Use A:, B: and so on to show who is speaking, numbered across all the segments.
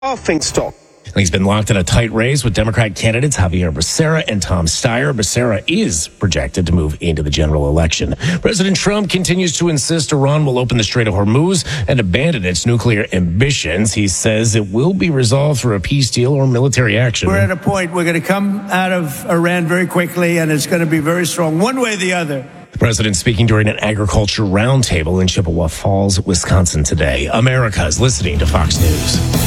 A: laughing stock.
B: He's been locked in a tight race with Democrat candidates Javier Becerra and Tom Steyer. Becerra is projected to move into the general election. President Trump continues to insist Iran will open the Strait of Hormuz and abandon its nuclear ambitions. He says it will be resolved through a peace deal or military action.
C: We're at a point we're going to come out of Iran very quickly, and it's going to be very strong, one way or the other.
B: The president speaking during an agriculture roundtable in Chippewa Falls, Wisconsin today. America is listening to Fox News.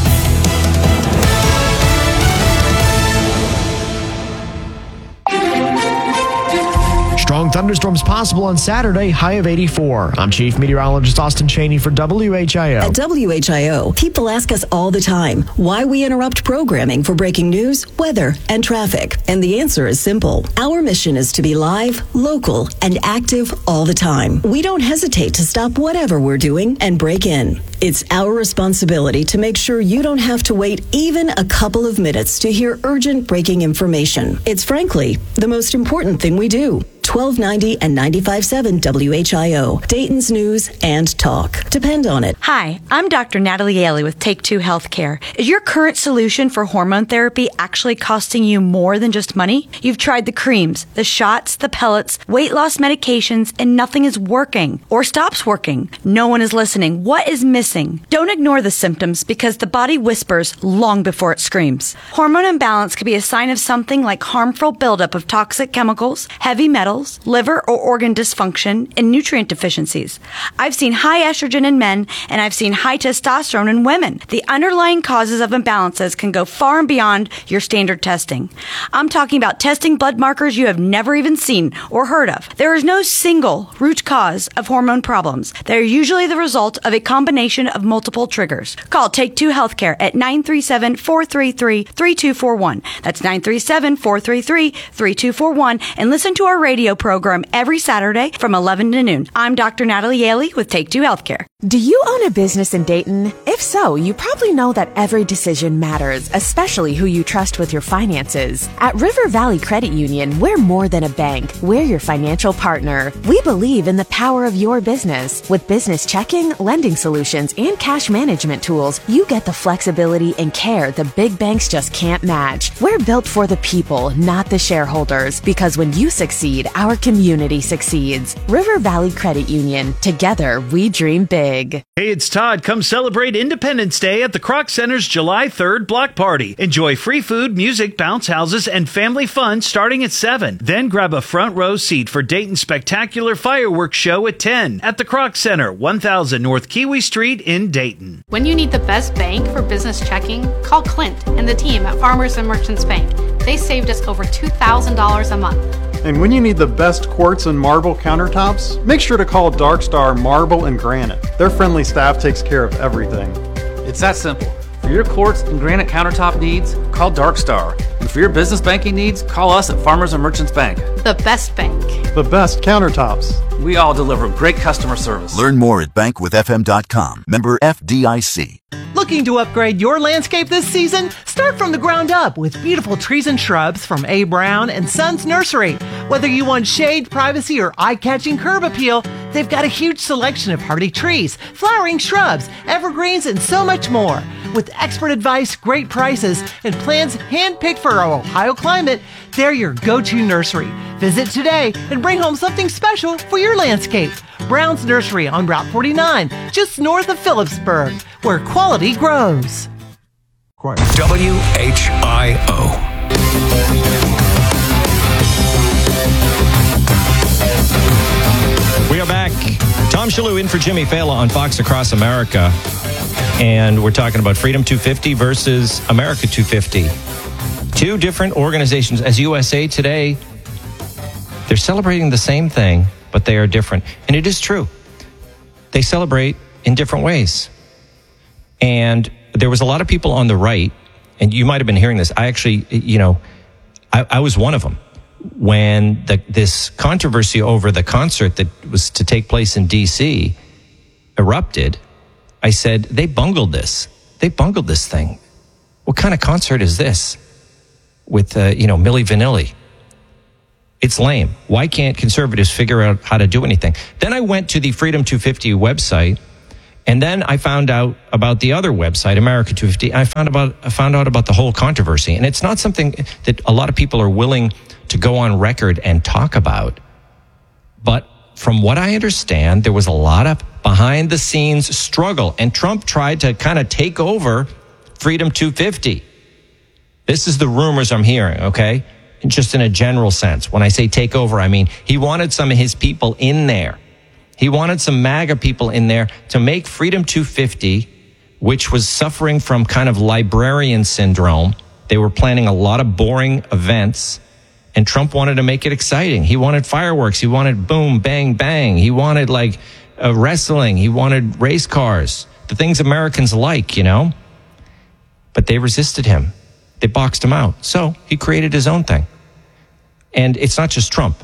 D: Strong thunderstorms possible on Saturday, high of 84. I'm Chief Meteorologist Austin Cheney for WHIO.
E: At WHIO, people ask us all the time why we interrupt programming for breaking news, weather, and traffic. And the answer is simple. Our mission is to be live, local, and active all the time. We don't hesitate to stop whatever we're doing and break in. It's our responsibility to make sure you don't have to wait even a couple of minutes to hear urgent breaking information. It's frankly the most important thing we do. 1290 and 95.7 WHIO, Dayton's News and Talk. Depend on it.
F: Hi, I'm Dr. Natalie Yaley with Take Two Healthcare. Is your current solution for hormone therapy actually costing you more than just money? You've tried the creams, the shots, the pellets, weight loss medications, and nothing is working or stops working. No one is listening. What is missing? Don't ignore the symptoms because the body whispers long before it screams. Hormone imbalance could be a sign of something like harmful buildup of toxic chemicals, heavy metals, liver or organ dysfunction, and nutrient deficiencies. I've seen high estrogen in men, and I've seen high testosterone in women. The underlying causes of imbalances can go far and beyond your standard testing. I'm talking about testing blood markers you have never even seen or heard of. There is no single root cause of hormone problems. They're usually the result of a combination of multiple triggers. Call Take Two Healthcare at 937-433-3241. That's 937-433-3241, and listen to our radio program every Saturday from 11 to noon. I'm Dr. Natalie Yaley with Take Two Healthcare.
G: Do you own a business in Dayton? If so, you probably know that every decision matters, especially who you trust with your finances. At River Valley Credit Union, we're more than a bank. We're your financial partner. We believe in the power of your business. With business checking, lending solutions, and cash management tools, you get the flexibility and care the big banks just can't match. We're built for the people, not the shareholders, because when you succeed, our community succeeds. River Valley Credit Union. Together, we dream big.
H: Hey, it's Todd. Come celebrate Independence Day at the Kroc Center's July 3rd block party. Enjoy free food, music, bounce houses, and family fun starting at 7. Then grab a front row seat for Dayton's spectacular fireworks show at 10 at the Kroc Center, 1000 North Kiwi Street in Dayton.
I: When you need the best bank for business checking, call Clint and the team at Farmers and Merchants Bank. They saved us over $2,000 a month.
J: And when you need the best quartz and marble countertops, make sure to call Dark Star Marble and Granite. Their friendly staff takes care of everything.
K: It's that simple. For your quartz and granite countertop needs, call Dark Star. And for your business banking needs, call us at Farmers and Merchants Bank.
I: The best bank.
J: The best countertops.
K: We all deliver great customer service.
L: Learn more at bankwithfm.com. Member FDIC.
M: Looking to upgrade your landscape this season? Start from the ground up with beautiful trees and shrubs from A. Brown and Sons Nursery. Whether you want shade, privacy, or eye-catching curb appeal, they've got a huge selection of hardy trees, flowering shrubs, evergreens, and so much more. With expert advice, great prices, and plants handpicked for our Ohio climate, they're your go-to nursery. Visit today and bring home something special for your landscape. Brown's Nursery on Route 49, just north of Phillipsburg, where quality grows.
N: WHIO.
O: We are back. Tom Shalhoub in for Jimmy Fallon on Fox Across America. And we're talking about Freedom 250 versus America 250. Two different organizations. As USA Today, they're celebrating the same thing, but they are different. And it is true. They celebrate in different ways. And there was a lot of people on the right, and you might have been hearing this. I actually, I was one of them. When this controversy over the concert that was to take place in D.C. erupted, I said, they bungled this. They bungled this thing. What kind of concert is this with, Milli Vanilli? It's lame. Why can't conservatives figure out how to do anything? Then I went to the Freedom 250 website, And then I found out about the other website, America 250. I found out about the whole controversy. And it's not something that a lot of people are willing to go on record and talk about. But from what I understand, there was a lot of behind the scenes struggle. And Trump tried to kind of take over Freedom 250. This is the rumors I'm hearing, okay? Just in a general sense. When I say take over, I mean he wanted some of his people in there. He wanted some MAGA people in there to make Freedom 250, which was suffering from kind of librarian syndrome. They were planning a lot of boring events, and Trump wanted to make it exciting. He wanted fireworks. He wanted boom, bang, bang. He wanted like wrestling. He wanted race cars, the things Americans like, you know. But they resisted him. They boxed him out. So he created his own thing. And it's not just Trump.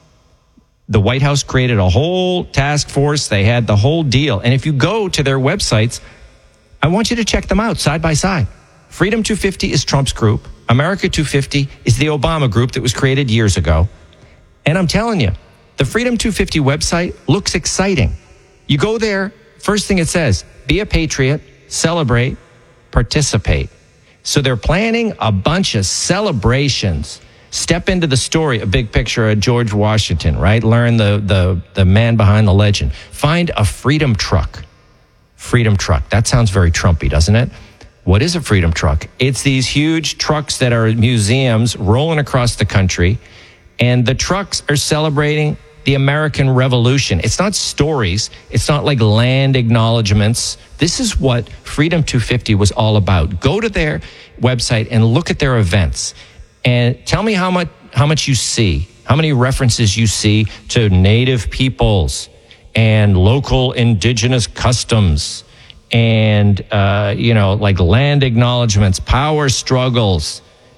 O: The White House created a whole task force. They had the whole deal. And if you go to their websites, I want you to check them out side by side. Freedom 250 is Trump's group. America 250 is the Obama group that was created years ago. And I'm telling you, the Freedom 250 website looks exciting. You go there, first thing it says, be a patriot, celebrate, participate. So they're planning a bunch of celebrations. Step into the story, a big picture of George Washington, right? Learn the man behind the legend. Find a freedom truck. Freedom truck. That sounds very Trumpy, doesn't it? What is a freedom truck? It's these huge trucks that are museums rolling across the country, and the trucks are celebrating the American Revolution. It's not stories. It's not like land acknowledgements. This is what Freedom 250 was all about. Go to their website and look at their events. And tell me how much you see, how many references you see to native peoples and local indigenous customs and, like land acknowledgements, power struggles.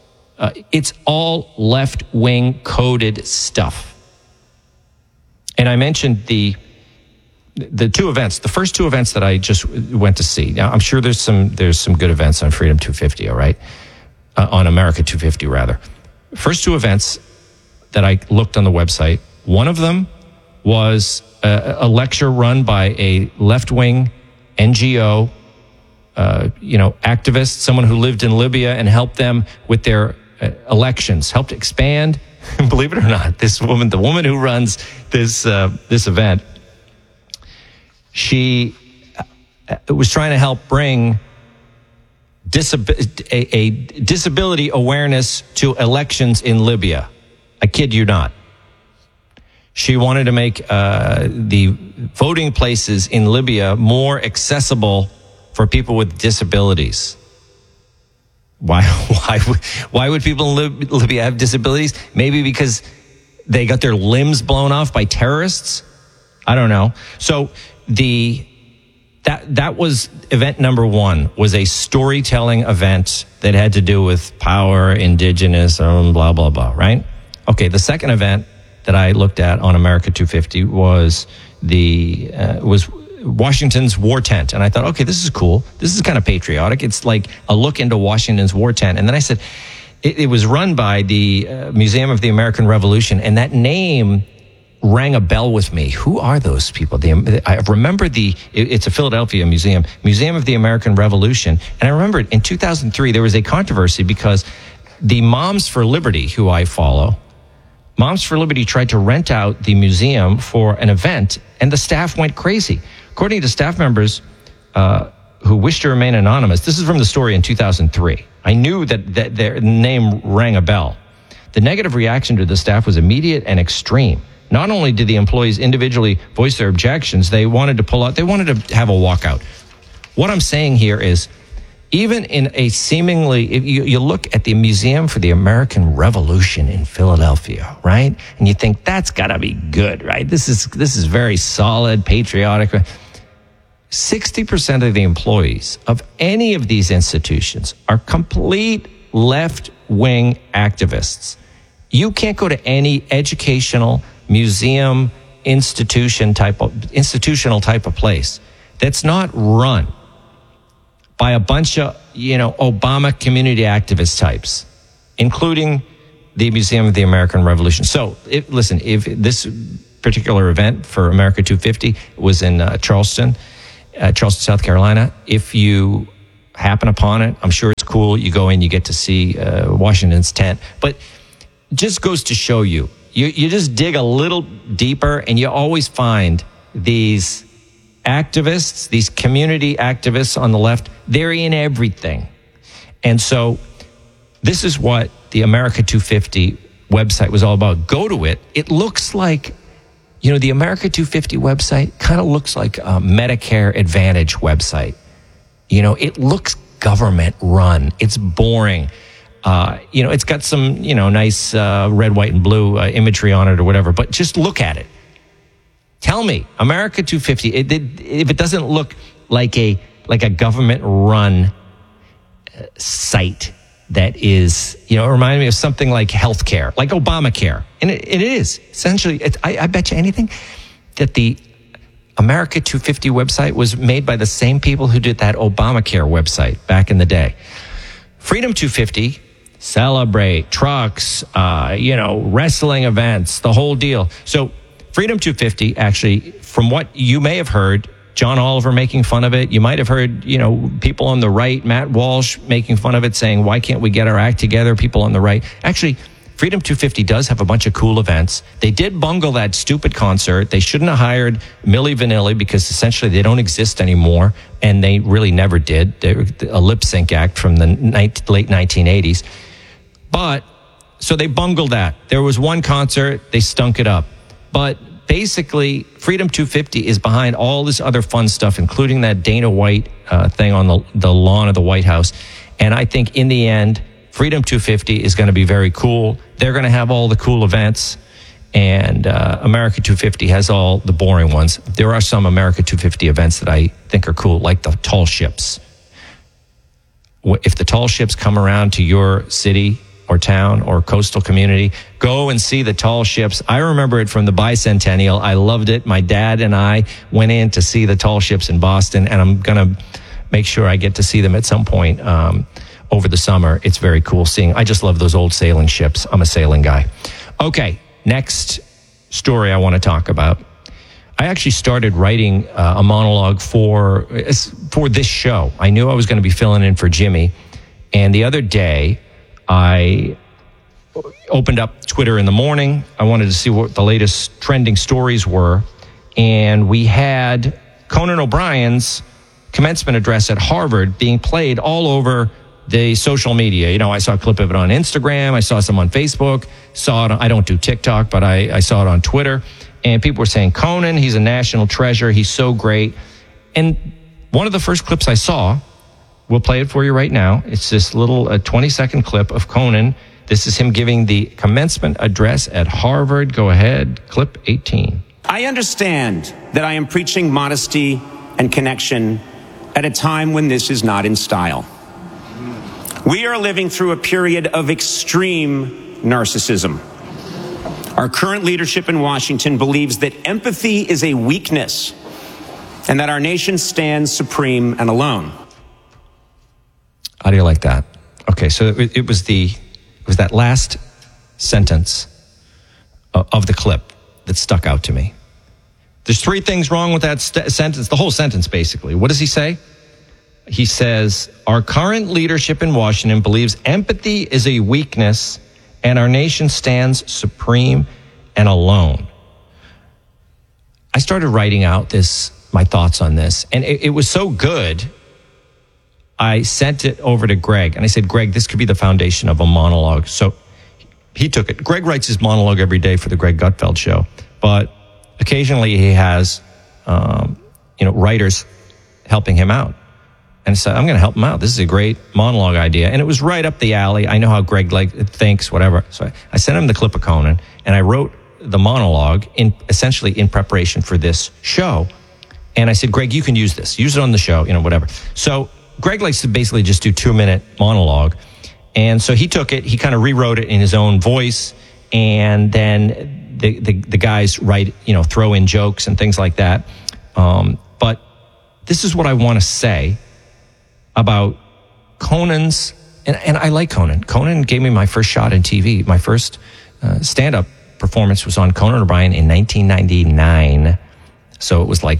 O: It's all left-wing coded stuff. And I mentioned the two events, the first two events that I just went to see. Now, I'm sure there's some good events on Freedom 250, all right? On America 250, rather. First two events that I looked on the website, one of them was a lecture run by a left-wing NGO, activist, someone who lived in Libya and helped them with their elections, helped expand. Believe it or not, the woman who runs this event, she was trying to help bring a disability awareness to elections in Libya. I kid you not. She wanted to make the voting places in Libya more accessible for people with disabilities. Why would people in Libya have disabilities? Maybe because they got their limbs blown off by terrorists? I don't know. So that was event number one, was a storytelling event that had to do with power, indigenous, blah, blah, blah, right? Okay, the second event that I looked at on America 250 was Washington's war tent. And I thought, okay, this is cool. This is kind of patriotic. It's like a look into Washington's war tent. And then I said, it was run by the Museum of the American Revolution. And that name rang a bell with me. Who are those people? I remember it's a Philadelphia museum of the American Revolution. And I remember in 2003, there was a controversy because the Moms for Liberty, who I follow, Moms for Liberty tried to rent out the museum for an event, and the staff went crazy. According to staff members who wish to remain anonymous, this is from the story in 2003. I knew that their name rang a bell. The negative reaction to the staff was immediate and extreme. Not only did the employees individually voice their objections, they wanted to pull out, they wanted to have a walkout. What I'm saying here is, even in a seemingly, if you look at the Museum for the American Revolution in Philadelphia, right? And you think that's gotta be good, right? This is very solid, patriotic. 60% of the employees of any of these institutions are complete left-wing activists. You can't go to any educational museum institutional type of place that's not run by a bunch of, Obama community activist types, including the Museum of the American Revolution. So, if this particular event for America 250 was in Charleston, Charleston, South Carolina. If you happen upon it, I'm sure it's cool. You go in, you get to see Washington's tent. But just goes to show you just dig a little deeper, and you always find these activists, these community activists on the left. They're in everything. And so this is what the America 250 website was all about. Go to it. It looks like, the America 250 website kind of looks like a Medicare Advantage website. It looks government run. It's boring. It's got some, nice red, white, and blue imagery on it or whatever, but just look at it. Tell me, America 250, if it doesn't look like a government-run site that is, it reminded me of something like healthcare, like Obamacare. And it is. Essentially, I bet you anything that the America 250 website was made by the same people who did that Obamacare website back in the day. Freedom 250, celebrate, trucks, wrestling events, the whole deal. So Freedom 250, actually, from what you may have heard, John Oliver making fun of it. You might have heard, people on the right, Matt Walsh making fun of it, saying, why can't we get our act together? People on the right. Actually, Freedom 250 does have a bunch of cool events. They did bungle that stupid concert. They shouldn't have hired Milli Vanilli because essentially they don't exist anymore, and they really never did. They're a lip sync act from the late 1980s. But, so they bungled that. There was one concert, they stunk it up. But basically, Freedom 250 is behind all this other fun stuff, including that Dana White thing on the lawn of the White House. And I think in the end, Freedom 250 is going to be very cool. They're going to have all the cool events, and America 250 has all the boring ones. There are some America 250 events that I think are cool, like the tall ships. If the tall ships come around to your city or town or coastal community, go and see the tall ships. I remember it from the bicentennial. I loved it. My dad and I went in to see the tall ships in Boston, and I'm going to make sure I get to see them at some point over the summer. It's very cool seeing. I just love those old sailing ships. I'm a sailing guy. Okay, next story I want to talk about. I actually started writing a monologue for this show. I knew I was going to be filling in for Jimmy, and the other day I opened up Twitter in the morning. I wanted to see what the latest trending stories were, and we had Conan O'Brien's commencement address at Harvard being played all over the social media. I saw a clip of it on Instagram. I saw some on Facebook. Saw it. I don't do TikTok, but I saw it on Twitter. And people were saying, Conan, he's a national treasure. He's so great. And one of the first clips I saw, we'll play it for you right now. It's this little 20-second clip of Conan. This is him giving the commencement address at Harvard. Go ahead. Clip 18.
A: I understand that I am preaching modesty and connection at a time when this is not in style. We are living through a period of extreme narcissism. Our current leadership in Washington believes that empathy is a weakness and that our nation stands supreme and alone.
O: How do you like that? Okay, so it was that last sentence of the clip that stuck out to me. There's three things wrong with that sentence, the whole sentence basically. What does he say? He says, our current leadership in Washington believes empathy is a weakness and our nation stands supreme and alone. I started writing out my thoughts on this, and it was so good. I sent it over to Greg, and I said, Greg, this could be the foundation of a monologue. So he took it. Greg writes his monologue every day for the Greg Gutfeld Show, but occasionally he has, writers helping him out. And said, I'm going to help him out. This is a great monologue idea. And it was right up the alley. I know how Greg thinks, whatever. So I sent him the clip of Conan, and I wrote the monologue essentially in preparation for this show. And I said, Greg, you can use this. Use it on the show, whatever. So Greg likes to basically just do 2-minute monologue. And so he took it, he kind of rewrote it in his own voice. And then the guys throw in jokes and things like that. But this is what I want to say about Conan's, and I like Conan. Conan gave me my first shot in TV. My first stand-up performance was on Conan O'Brien in 1999. So it was like a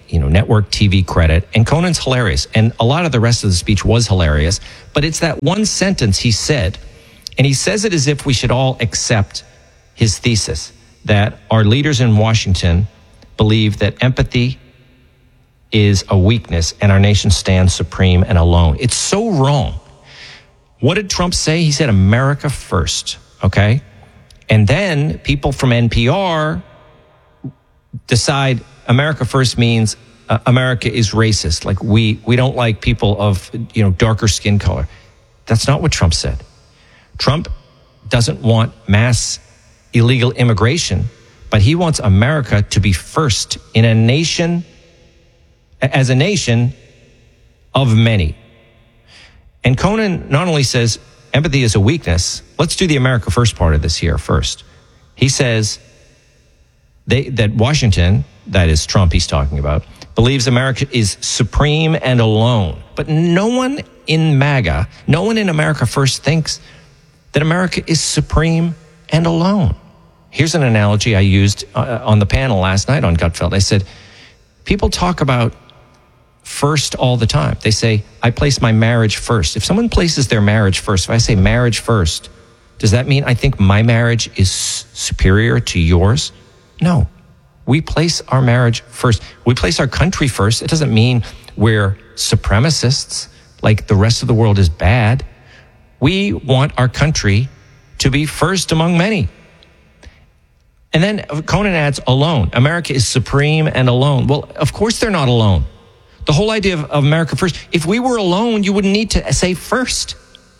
O: network TV credit. And Conan's hilarious. And a lot of the rest of the speech was hilarious. But it's that one sentence he said, and he says it as if we should all accept his thesis that our leaders in Washington believe that empathy is a weakness and our nation stands supreme and alone. It's so wrong. What did Trump say? He said America first, okay? And then people from NPR decide America first means America is racist. Like we don't like people of, darker skin color. That's not what Trump said. Trump doesn't want mass illegal immigration, but he wants America to be first in a nation, as a nation of many. And Conan not only says empathy is a weakness, let's do the America first part of this here first. He says that Washington, that is Trump he's talking about, believes America is supreme and alone. But no one in MAGA, no one in America first thinks that America is supreme and alone. Here's an analogy I used on the panel last night on Gutfeld. I said, people talk about first all the time. They say, I place my marriage first. If someone places their marriage first, if I say marriage first, does that mean I think my marriage is superior to yours? No. We place our marriage first. We place our country first. It doesn't mean we're supremacists, like the rest of the world is bad. We want our country to be first among many. And then Conan adds, alone. America is supreme and alone. Well, of course they're not alone. The whole idea of America first, if we were alone, you wouldn't need to say first.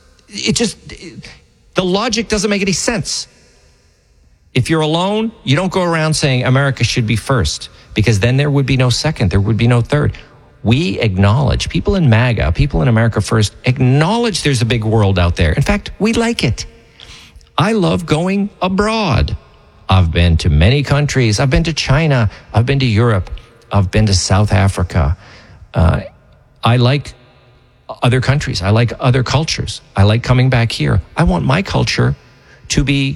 O: The logic doesn't make any sense. If you're alone, you don't go around saying America should be first, because then there would be no second, there would be no third. We acknowledge, people in MAGA, people in America first, acknowledge there's a big world out there. In fact, we like it. I love going abroad. I've been to many countries. I've been to China. I've been to Europe. I've been to South Africa. I like other countries. I like other cultures. I like coming back here. I want my culture to be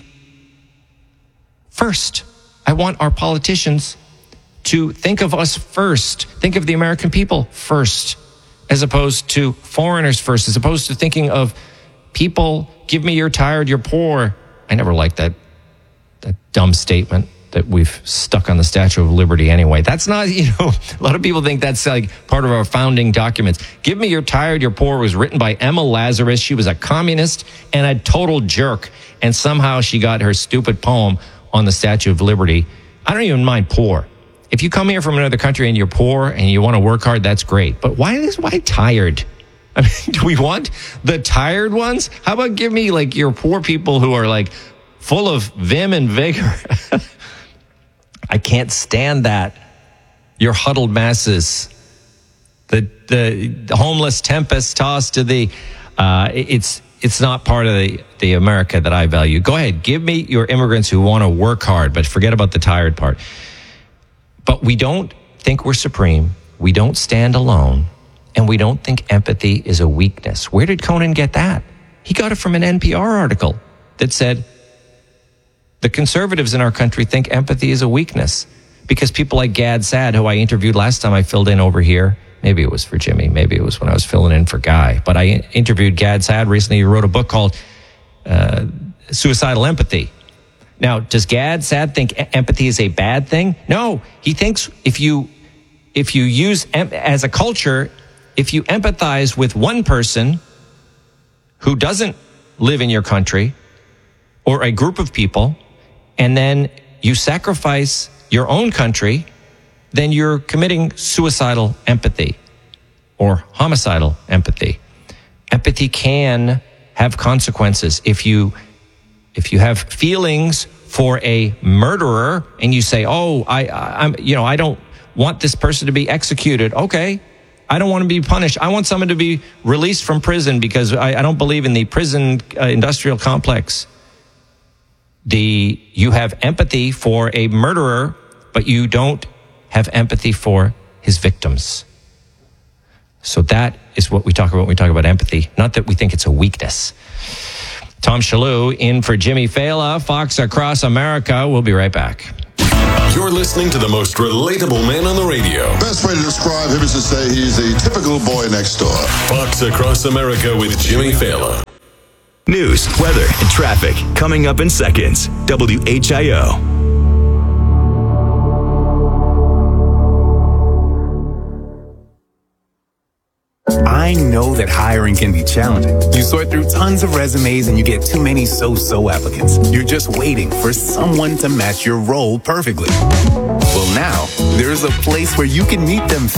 O: first. I want our politicians to think of us first. Think of the American people first, as opposed to foreigners first, as opposed to thinking of people, give me you're tired, you're poor. I never liked that dumb statement that we've stuck on the Statue of Liberty anyway. That's not, a lot of people think that's like part of our founding documents. Give me you're tired, you're poor was written by Emma Lazarus. She was a communist and a total jerk. And somehow she got her stupid poem on the Statue of Liberty. I don't even mind poor. If you come here from another country and you're poor and you want to work hard, that's great. But why tired? I mean, do we want the tired ones? How about give me like your poor people who are like full of vim and vigor? I can't stand that. Your huddled masses, the homeless tempest tossed to the, it's not part of the America that I value. Go ahead, give me your immigrants who want to work hard, but forget about the tired part. But we don't think we're supreme. We don't stand alone. And we don't think empathy is a weakness. Where did Conan get that? He got it from an NPR article that said, the conservatives in our country think empathy is a weakness because people like Gad Saad, who I interviewed last time I filled in over here, maybe it was for Jimmy, maybe it was when I was filling in for Guy, but I interviewed Gad Saad recently. He wrote a book called Suicidal Empathy. Now, does Gad Saad think empathy is a bad thing? No, he thinks if you use as a culture, if you empathize with one person who doesn't live in your country or a group of people, and then you sacrifice your own country, then you're committing suicidal empathy or homicidal empathy. Empathy can have consequences. If you have feelings for a murderer and you say, I don't want this person to be executed. Okay. I don't want to be punished. I want someone to be released from prison because I don't believe in the prison industrial complex. You have empathy for a murderer, but you don't have empathy for his victims. So that is what we talk about when we talk about empathy, not that we think it's a weakness. Tom Shalhoub in for Jimmy Fela, Fox Across America. We'll be right back.
N: You're listening to the most relatable man on the radio.
P: Best way to describe him is to say he's a typical boy next door.
N: Fox Across America with Jimmy Fallon.
Q: News, weather, and traffic coming up in seconds. WHIO.
R: I know that hiring can be challenging. You sort through tons of resumes and you get too many so-so applicants. You're just waiting for someone to match your role perfectly. Well, now, there's a place where you can meet them